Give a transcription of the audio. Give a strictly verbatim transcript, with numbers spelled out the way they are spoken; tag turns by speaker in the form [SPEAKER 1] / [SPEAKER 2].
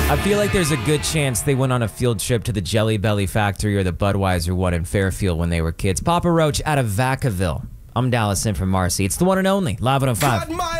[SPEAKER 1] I feel like there's a good chance they went on a field trip to the Jelly Belly factory or the Budweiser one in Fairfield when they were kids. Papa Roach out of Vacaville. I'm Dallas in from Marcy. It's the one and only Live one oh five.